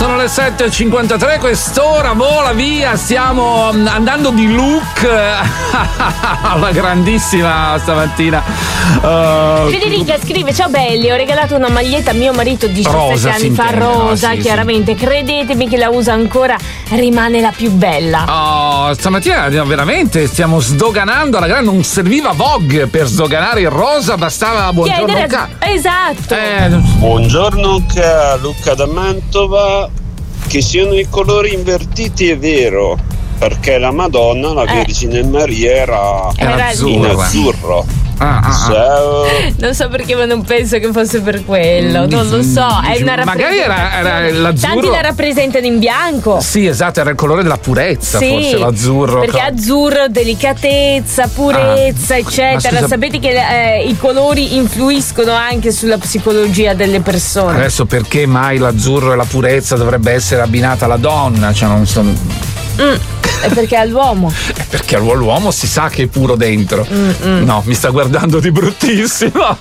Sono le 7:53, quest'ora vola via, stiamo andando di look alla grandissima stamattina. Federica scrive: ciao belli, ho regalato una maglietta a mio marito 17 rosa, anni fa, rosa, no, sì, chiaramente. Sì. Credetemi che la usa ancora, rimane la più bella. Oh, stamattina veramente stiamo sdoganando alla grande, non serviva Vogue per sdoganare il rosa, bastava buongiorno Luca. Esatto. Buongiorno Luca da Mantova. Che siano i colori invertiti è vero, perché la Madonna, la Vergine Maria, era in azzurro. Ciao. Non so perché, ma non penso che fosse per quello. Non lo so. È una magari era l'azzurro. Tanti la rappresentano in bianco. Sì, esatto, era il colore della purezza, sì, forse l'azzurro. Perché azzurro, delicatezza, purezza, eccetera. Sapete che i colori influiscono anche sulla psicologia delle persone. Adesso perché mai l'azzurro e la purezza dovrebbe essere abbinata alla donna? Cioè non sono. È perché all'uomo. Perché all'uomo si sa che è puro dentro. No, mi sta guardando di bruttissimo.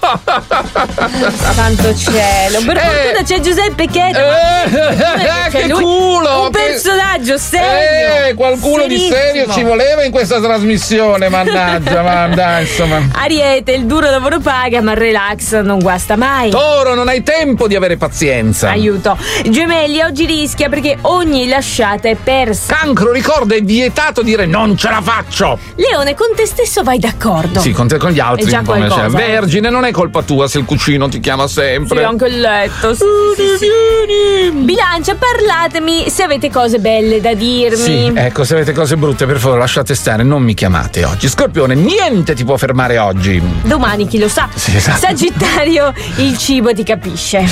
Santo cielo. Per fortuna c'è Giuseppe che che culo! Un personaggio serio. Qualcuno serissimo. Di serio ci voleva in questa trasmissione, mannaggia, ma dai, insomma. Ariete, il duro lavoro paga, ma il relax non guasta mai. Toro, non hai tempo di avere pazienza. Aiuto. Gemelli, oggi rischia perché ogni lasciata è persa. Cancro, ricorda, è vietato dire non ce la faccio. Leone, con te stesso vai d'accordo. Sì, con te, con gli altri. È già qualcosa. Vergine, non è colpa tua se il cucino ti chiama sempre. Sì, anche il letto. Sì. Bilancia, parlatemi se avete cose belle da dirmi. Sì, ecco, se avete cose brutte, per favore lasciate stare, non mi chiamate oggi. Scorpione, niente ti può fermare oggi. Domani chi lo sa. Sì, esatto. Sagittario, il cibo ti capisce.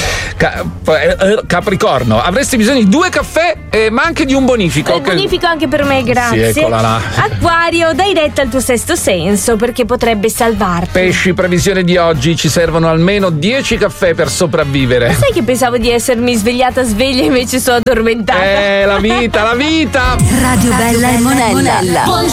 Capricorno, avresti bisogno di 2 caffè, ma anche di un bonifico. Bonifico anche per me, grazie. Sì, eccola là. Acquario, dai retta al tuo sesto senso perché potrebbe salvarti. Pesci, previsione di oggi, ci servono almeno 10 caffè per sopravvivere. Ma sai che pensavo di essermi svegliata sveglia, invece sono addormentata. La vita. Radio Bella e Monella.